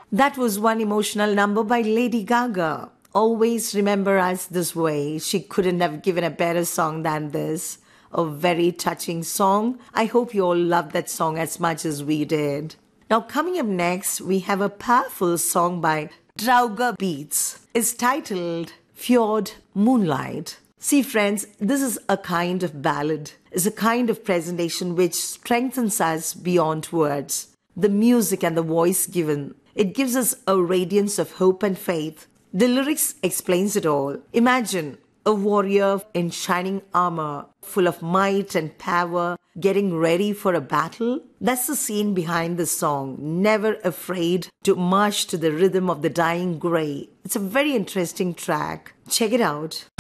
That was one emotional number by Lady Gaga. Always remember us this way. She couldn't have given a better song than this. A very touching song. I hope you all loved that song as much as we did. Now, coming up next, we have a powerful song by Drauga Beats. It's titled Fjord Moonlight. See, friends, this is a kind of ballad. It's a kind of presentation which strengthens us beyond words. The music and the voice given, it gives us a radiance of hope and faith. The lyrics explains it all. Imagine a warrior in shining armor, full of might and power, getting ready for a battle. That's the scene behind the song, never afraid to march to the rhythm of the dying grey. It's a very interesting track. Check it out.